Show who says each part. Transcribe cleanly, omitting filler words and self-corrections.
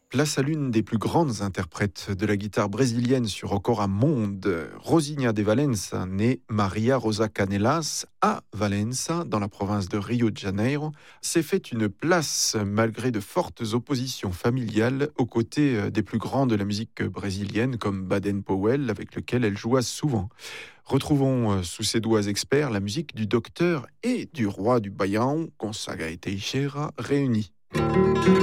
Speaker 1: Place à l'une des plus grandes interprètes de la guitare brésilienne sur Okora Monde, Rosinha de Valença, née Maria Rosa Canelas à Valença, dans la province de Rio de Janeiro, s'est fait une place malgré de fortes oppositions familiales aux côtés des plus grands de la musique brésilienne comme Baden-Powell, avec lequel elle joua souvent. Retrouvons sous ses doigts experts la musique du docteur et du roi du Baião, Gonçaga et Teixeira, réunis.